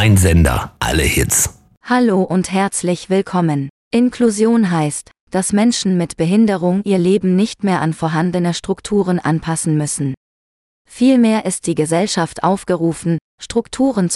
Ein Sender, alle Hits. Hallo und herzlich willkommen. Inklusion heißt, dass Menschen mit Behinderung ihr Leben nicht mehr an vorhandene Strukturen anpassen müssen. Vielmehr ist die Gesellschaft aufgerufen, Strukturen